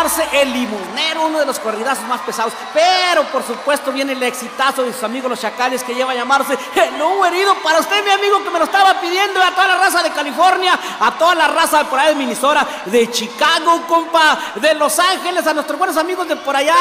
llamarse El Limonero, uno de los corridazos más pesados. Pero por supuesto viene el exitazo de sus amigos los Chacales, que lleva a llamarse El Lobo Herido. Para usted, mi amigo, que me lo estaba pidiendo, a toda la raza de California, a toda la raza de por allá de Minnesota, de Chicago, compa, de Los Ángeles, a nuestros buenos amigos de por allá